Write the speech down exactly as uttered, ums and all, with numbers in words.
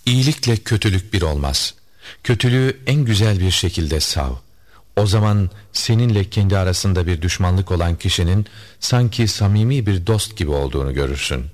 İyilikle kötülük bir olmaz. Kötülüğü en güzel bir şekilde sav. O zaman seninle kendi arasında bir düşmanlık olan kişinin sanki samimi bir dost gibi olduğunu görürsün.